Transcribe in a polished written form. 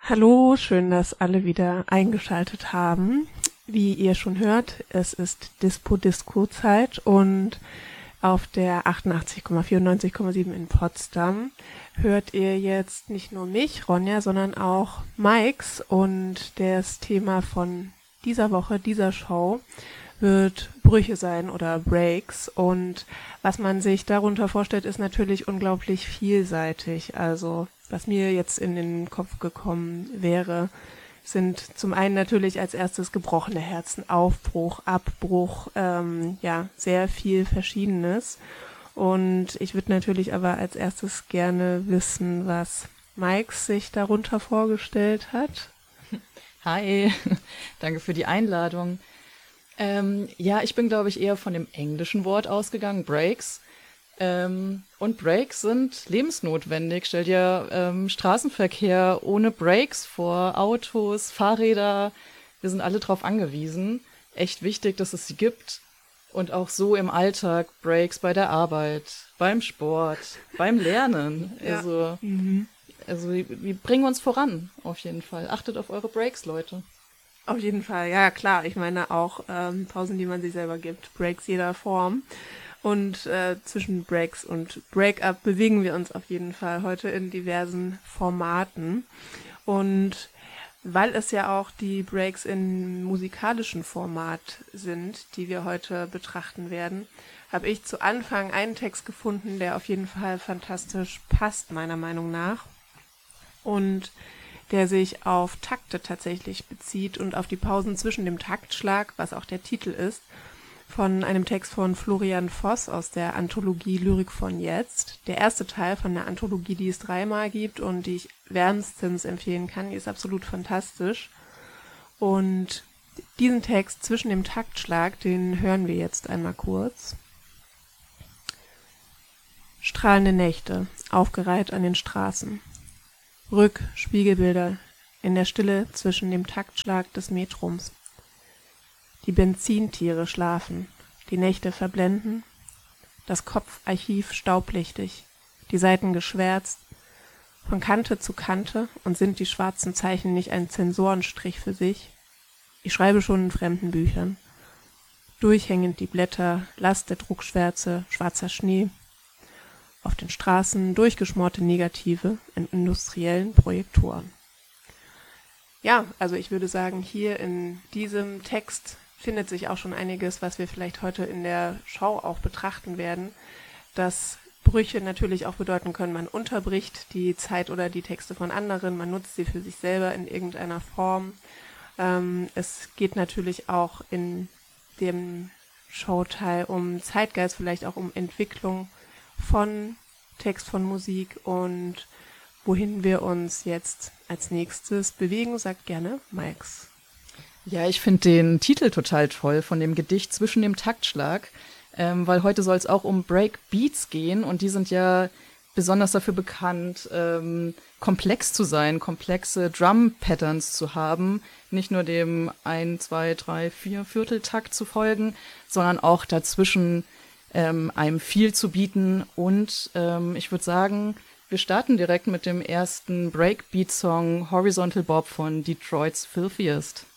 Hallo, schön, dass alle wieder eingeschaltet haben. Wie ihr schon hört, es ist Dispo-Disco-Zeit und auf der 88,94,7 in Potsdam hört ihr jetzt nicht nur mich, Ronja, sondern auch Mikes, und das Thema von dieser Woche, dieser Show, wird Brüche sein oder Breaks, und was man sich darunter vorstellt, ist natürlich unglaublich vielseitig. Also was mir jetzt in den Kopf gekommen wäre, sind zum einen natürlich als erstes gebrochene Herzen, Aufbruch, Abbruch, sehr viel Verschiedenes. Und ich würde natürlich aber als erstes gerne wissen, was Mike sich darunter vorgestellt hat. Hi, danke für die Einladung. Ich bin, glaube ich, eher von dem englischen Wort ausgegangen, Breaks. Und Breaks sind lebensnotwendig. Stell dir Straßenverkehr ohne Breaks vor, Autos, Fahrräder. Wir sind alle drauf angewiesen. Echt wichtig, dass es sie gibt. Und auch so im Alltag, Breaks bei der Arbeit, beim Sport, beim Lernen. Ja. Also wir bringen uns voran, auf jeden Fall. Achtet auf eure Breaks, Leute. Auf jeden Fall, ja klar. Ich meine auch Pausen, die man sich selber gibt, Breaks jeder Form. Und zwischen Breaks und Break-up bewegen wir uns auf jeden Fall heute in diversen Formaten. Und weil es ja auch die Breaks im musikalischen Format sind, die wir heute betrachten werden, habe ich zu Anfang einen Text gefunden, der auf jeden Fall fantastisch passt, meiner Meinung nach. Und der sich auf Takte tatsächlich bezieht und auf die Pausen zwischen dem Taktschlag, was auch der Titel ist, von einem Text von Florian Voss aus der Anthologie Lyrik von Jetzt. Der erste Teil von der Anthologie, die es 3-mal gibt und die ich wärmstens empfehlen kann. Die ist absolut fantastisch. Und diesen Text zwischen dem Taktschlag, den hören wir jetzt einmal kurz. Strahlende Nächte, aufgereiht an den Straßen. Rückspiegelbilder in der Stille zwischen dem Taktschlag des Metrums. Die Benzintiere schlafen, die Nächte verblenden, das Kopfarchiv staublichtig, die Seiten geschwärzt, von Kante zu Kante, und sind die schwarzen Zeichen nicht ein Zensorenstrich für sich? Ich schreibe schon in fremden Büchern. Durchhängend die Blätter, Last der Druckschwärze, schwarzer Schnee. Auf den Straßen durchgeschmorte Negative in industriellen Projektoren. Ja, also ich würde sagen, hier in diesem Text findet sich auch schon einiges, was wir vielleicht heute in der Show auch betrachten werden, dass Brüche natürlich auch bedeuten können, man unterbricht die Zeit oder die Texte von anderen, man nutzt sie für sich selber in irgendeiner Form. Es geht natürlich auch in dem Showteil um Zeitgeist, vielleicht auch um Entwicklung von Text, von Musik, und wohin wir uns jetzt als nächstes bewegen, sagt gerne Mikes. Ja, ich finde den Titel total toll von dem Gedicht zwischen dem Taktschlag, weil heute soll es auch um Breakbeats gehen, und die sind ja besonders dafür bekannt, komplex zu sein, komplexe Drum-Patterns zu haben, nicht nur dem 1, 2, 3, 4 Vierteltakt zu folgen, sondern auch dazwischen einem viel zu bieten. Und ich würde sagen, wir starten direkt mit dem ersten Breakbeat-Song Horizontal Bob von Detroit's Filthiest.